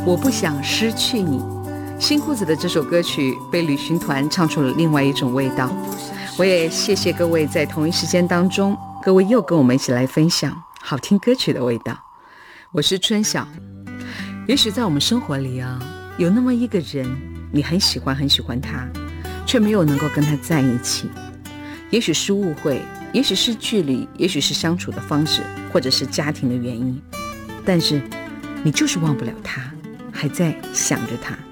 我不想失去你。新裤子的这首歌曲被旅行团唱出了另外一种味道。我也谢谢各位在同一时间当中，各位又跟我们一起来分享好听歌曲的味道。我是春晓。也许在我们生活里啊，有那么一个人，你很喜欢他，却没有能够跟他在一起。也许是误会，也许是距离，也许是相处的方式，或者是家庭的原因，但是你就是忘不了他，还在想着他。